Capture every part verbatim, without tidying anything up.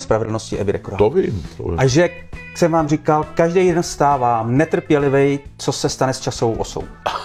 spravedlnosti Evy Dekorá. To vím, to vím. A že, jsem vám říkal, každý den stávám netrpělivý, co se stane s časovou osou.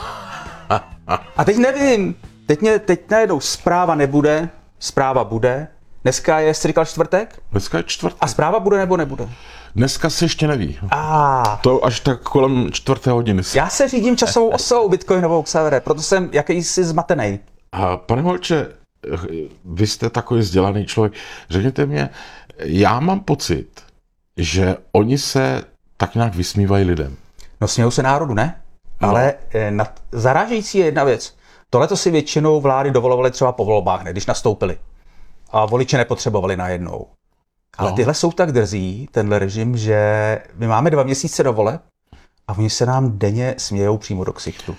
A teď nevím, teď, mě, teď najednou zpráva nebude, zpráva bude. Dneska je, jsi říkal čtvrtek? Dneska je čtvrtek. A zpráva bude nebo nebude? Dneska se ještě neví. A To až tak kolem čtvrté hodiny. já se řídím časovou osou bitcoinovou, Xavere, proto jsem jakýsi zmatený. A pane Holče, vy jste takový vzdělaný člověk. Řekněte mě, já mám pocit, že oni se tak nějak vysmívají lidem. No smějou se národu, ne? No. Ale eh, na, zarážející je jedna věc. Tohle to si většinou vlády dovolovaly třeba po volbách, ne, když nastoupili. A voliče nepotřebovali najednou. Ale No. tyhle jsou tak drzí, tenhle režim, že my máme dva měsíce do voleb a oni se nám denně smějou přímo do ksichtu.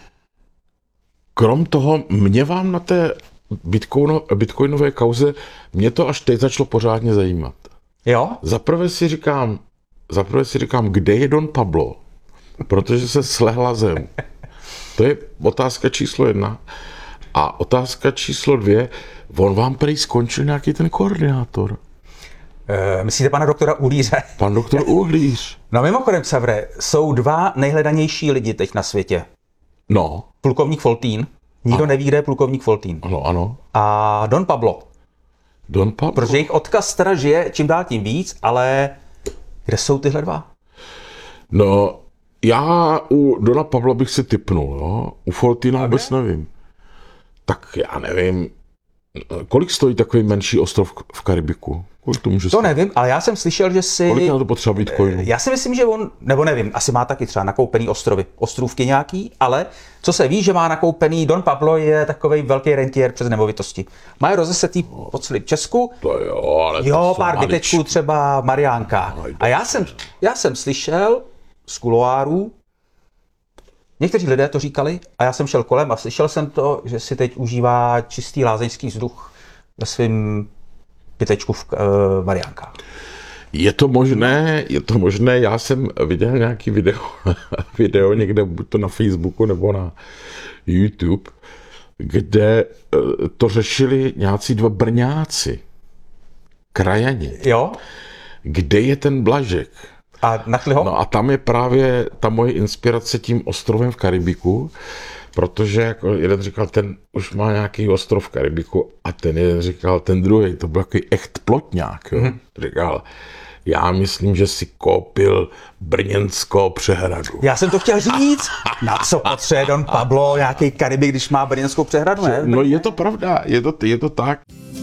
Krom toho, mě vám na té bitcoino, bitcoinové kauze, mě to až teď začalo pořádně zajímat. Jo? Zaprvé si říkám, zaprvé si říkám, kde je Don Pablo? Protože se slehla zem. To je otázka číslo jedna. A otázka číslo dvě, on vám prý skončil nějaký ten koordinátor. E, myslíte pana doktora Uhlíře? Pan doktor Uhlíř. No mimochodem, Xavere, jsou dva nejhledanější lidi teď na světě. No, Plukovník Foltín. Nikdo Ano. neví, kde je plukovník Foltín. ano, ano. A Don Pablo. Don Pablo. Protože jejich odkaz teda žije čím dál tím víc, ale kde jsou tyhle dva? No, já u Dona Pabla bych si tipnul, jo? U Foltína vůbec nevím. Tak já nevím, kolik stojí takový menší ostrov v Karibiku? Kolik to může To stát? nevím, ale já jsem slyšel, že si... Kolik na to potřeba bitcoinu? Já si myslím, že on, nebo nevím, asi má taky třeba nakoupený ostrovy, ostrůvky nějaký, ale co se ví, že má nakoupený, Don Pablo je takovej velký rentier přes nemovitosti. Mají rozesetý po celém Česku, To jo, ale to jo, jsou pár maličky. bytečků třeba v Mariánkách. A já jsem, já jsem slyšel z kuloárů, někteří lidé to říkali, a já jsem šel kolem a slyšel jsem to, že si teď užívá čistý lázeňský vzduch ve svém bytečku v uh, Mariánkách. Je to možné, je to možné, já jsem viděl nějaký video, video někde, buď to na Facebooku nebo na YouTube, kde eh, to řešili nějací dva Brňáci, krajani. Jo? Kde je ten Blažek? A našli ho? No a tam je právě ta moje inspirace tím ostrovem v Karibiku, protože jako jeden říkal, ten už má nějaký ostrov v Karibiku a ten jeden říkal, ten druhý, to byl takový echt plotňák, jo. Hmm. Říkal, já myslím, že si koupil brněnskou přehradu. Já jsem to chtěl říct. Na co potřebuje Don Pablo nějaký Karibik, když má brněnskou přehradu, ne? No je to pravda, je to, je to tak.